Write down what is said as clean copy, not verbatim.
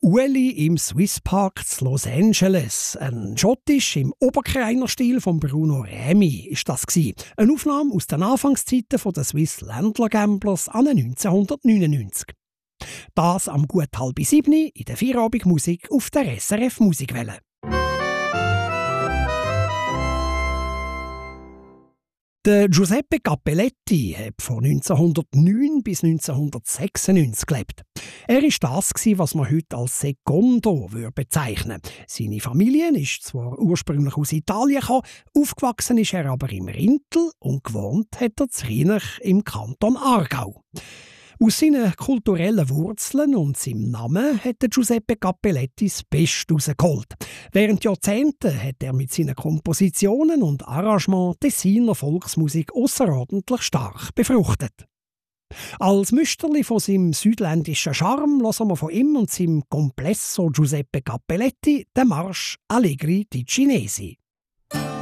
Ueli im Swiss Park zu Los Angeles. Ein Schottisch im Oberkreiner-Stil von Bruno Remy ist das gewesen. Eine Aufnahme aus den Anfangszeiten der Swiss Ländler Gamblers an 1999. Das am gut 6:30 in der Feierabendmusik auf der SRF Musikwelle. Der Giuseppe Cappelletti hat von 1909 bis 1996 gelebt. Er war das, was man heute als Secondo bezeichnen würde. Seine Familie ist zwar ursprünglich aus Italien gekommen, aufgewachsen ist er aber im Rintel und gewohnt hat er zu Rheinach im Kanton Aargau. Aus seinen kulturellen Wurzeln und seinem Namen hat Giuseppe Cappelletti das Beste rausgeholt. Während Jahrzehnten hat er mit seinen Kompositionen und Arrangements Tessiner Volksmusik außerordentlich stark befruchtet. Als Müsterli von seinem südländischen Charme hören wir von ihm und seinem Complesso Giuseppe Cappelletti den Marsch Allegri di Cinesi.